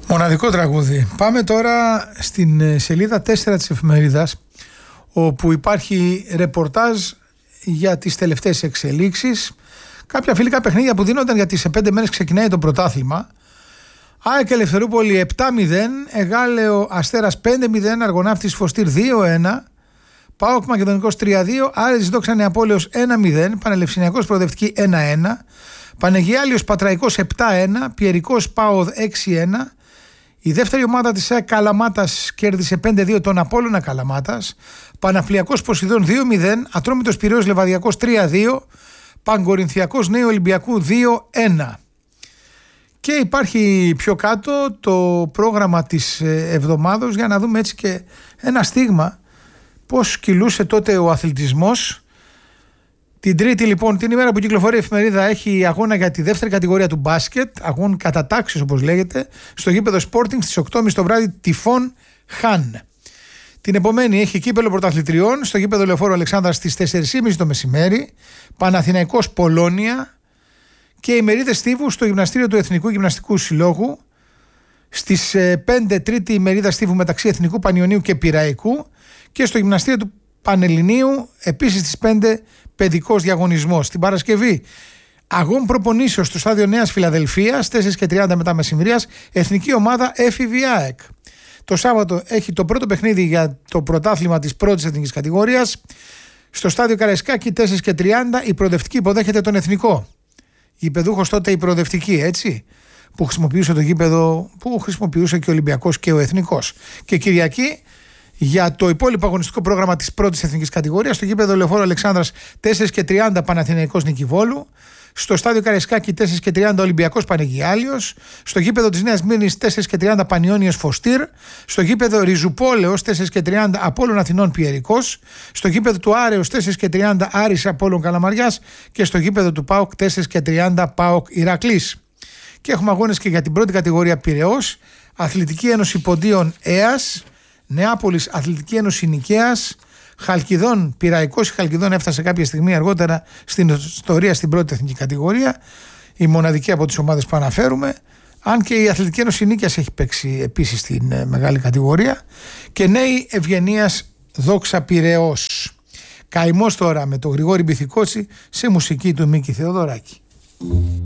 Μοναδικό τραγούδι. Πάμε τώρα στην σελίδα 4 της εφημερίδας, όπου υπάρχει ρεπορτάζ για τις τελευταίες εξελίξεις. Κάποια φιλικά παιχνίδια που δίνονταν, γιατί σε 5 μέρες ξεκινάει το πρωτάθλημα. ΑΕΚ Ελευθερούπολη 7-0, Εγάλεο Αστέρας 5-0, Αργοναύτης Φωστήρ 2-1, ΠΑΟΚ Μακεδονικός 3-2, Άρης Δόξα Νεαπόλεως 1-0, Πανελευσυνιακός Προοδευτική 1-1, Πανεγιάλιος Πατραϊκός 7-1, Πιερικός ΠΑΟΔ 6-1. Η δεύτερη ομάδα της ΑΕΚ Καλαμάτας κέρδισε 5-2 τον Απόλλωνα Καλαμάτας. Παναφλιακός Ποσειδών 2-0, Ατρόμητος Πειραιώς Λεβαδιακός 3-2, Παγκορινθιακός Νέου Ολυμπιακού 2-1. Και υπάρχει πιο κάτω το πρόγραμμα της εβδομάδος, για να δούμε έτσι και ένα στίγμα πώς κυλούσε τότε ο αθλητισμός. Την Τρίτη, λοιπόν, την ημέρα που κυκλοφορεί η εφημερίδα, έχει αγώνα για τη δεύτερη κατηγορία του μπάσκετ, αγώνα κατά τάξης όπως λέγεται, στο γήπεδο Sporting στις 8.30 το βράδυ, Τυφών Χαν. Την επομένη έχει κύπελο πρωταθλητριών στο γήπεδο Λεωφόρου Αλεξάνδρας στις 4.30 το μεσημέρι, Παναθηναϊκός Πολώνια, και ημερίδες στίβου στο γυμναστήριο του Εθνικού Γυμναστικού Συλλόγου. Στις 5 τρίτη ημερίδα στίβου μεταξύ Εθνικού Πανιωνίου και Πειραϊκού, και στο γυμναστήριο του Πανελληνίου επίσης στις 5 παιδικός διαγωνισμός. Την Παρασκευή αγών προπονήσεως στο στάδιο Νέας Φιλαδελφίας 4:30 μετά μεσημβρίας, εθνική ομάδα έφηβη ΑΕΚ. Το Σάββατο έχει το πρώτο παιχνίδι για το πρωτάθλημα της πρώτης εθνικής κατηγορίας στο στάδιο Καραϊσκάκη 4:30. Η προοδευτική υποδέχεται τον εθνικό. Γηπεδούχος τότε η προοδευτική, έτσι, που χρησιμοποιούσε το γήπεδο που χρησιμοποιούσε και ο Ολυμπιακός και ο Εθνικός. Και Κυριακή, για το υπόλοιπο αγωνιστικό πρόγραμμα της πρώτης εθνικής κατηγορίας, στο γήπεδο Λεωφόρου Αλεξάνδρας 4:30 Παναθηναϊκός Νικηβόλου, στο στάδιο Καραϊσκάκη 4:30 Ολυμπιακός Πανεγιάλιος, στο γήπεδο της Νέας Μήνης 4:30 Πανιώνιος Φωστήρ, στο γήπεδο Ριζουπόλεως 4:30 Απόλλων Αθηνών Πιερικός, στο γήπεδο του Άρεως 4:30 Άρης Απόλλων Καλαμαριάς και στο γήπεδο του ΠΑΟΚ 4:30 ΠΑΟΚ Ηρακλής. Και έχουμε αγώνες και για την πρώτη κατηγορία Πειραιώς, Αθλητική Ένωση Ποντίων ΕΑΣ, Νεάπολης Αθλητική Ένωση Νικαίας, Χαλκιδών Πειραϊκός. Η Χαλκιδών έφτασε κάποια στιγμή αργότερα στην ιστορία στην πρώτη εθνική κατηγορία, η μοναδική από τις ομάδες που αναφέρουμε. Αν και η Αθλητική Ένωση Νίκαιας έχει παίξει επίσης στην μεγάλη κατηγορία. Και Νέοι Ευγενίας Δόξα Πειραιώς. Καημός τώρα με τον Γρηγόρη Μπιθικότσι σε μουσική του Μίκη Θεοδωράκη.